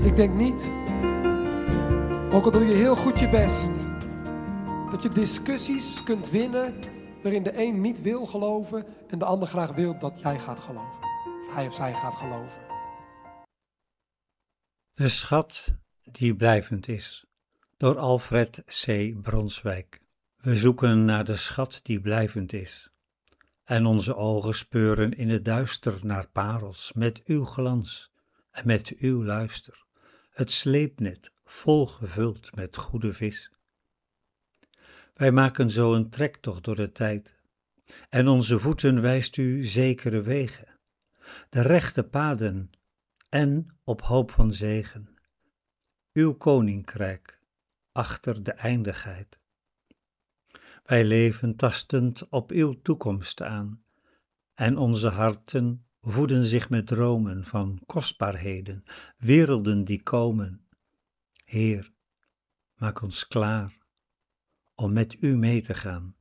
Ik denk niet, ook al doe je heel goed je best, dat je discussies kunt winnen waarin de een niet wil geloven en de ander graag wil dat jij gaat geloven. Of hij of zij gaat geloven. De schat die blijvend is, door Alfred C. Bronswijk. We zoeken naar de schat die blijvend is. En onze ogen speuren in het duister naar parels met uw glans en met uw luister. Het sleepnet vol gevuld met goede vis. Wij maken zo een trektocht door de tijd. En onze voeten wijst u zekere wegen. De rechte paden en op hoop van zegen. Uw koninkrijk achter de eindigheid. Wij leven tastend op uw toekomst aan en onze harten voeden zich met dromen van kostbaarheden, werelden die komen. Heer, maak ons klaar om met u mee te gaan.